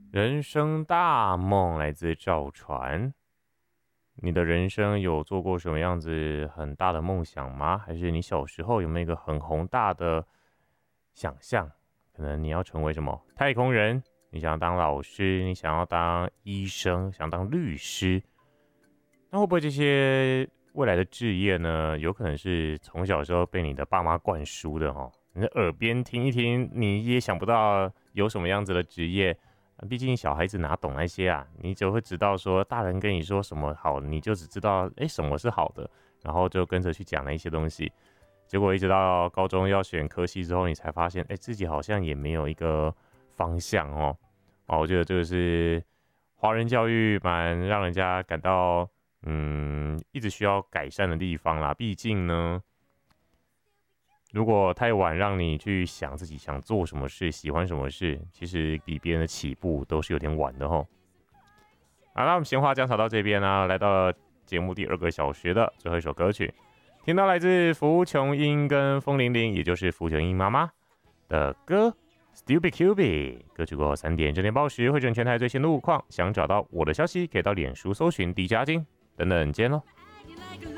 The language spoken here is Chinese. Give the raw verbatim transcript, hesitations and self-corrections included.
人生大梦来自赵传。你的人生有做过什么样子很大的梦想吗？还是你小时候有没有一个很宏大的想象？可能你要成为什么太空人，你想要当老师，你想要当医生，想当律师。那会不会这些未来的志业呢？有可能是从小时候被你的爸妈灌输的哦。你的耳边听一听，你也想不到有什么样子的职业。毕竟小孩子哪懂那些啊？你只会知道说大人跟你说什么好，你就只知道哎、欸、什么是好的，然后就跟着去讲那一些东西。结果一直到高中要选科系之后，你才发现哎、欸、自己好像也没有一个方向哦。哦，我觉得这个是华人教育蛮让人家感到嗯一直需要改善的地方啦。毕竟呢，如果太晚让你去想自己想做什么事、喜欢什么事，其实比别人的起步都是有点晚的吼。好，那我们闲话讲吵到这边呢、啊，来到了节目第二个小时的最后一首歌曲，听到来自福琼英跟风铃铃，也就是福琼英妈妈的歌《Stupid Cupid》。歌曲过后三点整点报时会整全台最新路况，想找到我的消息，可以到脸书搜寻迪加金等等见喽。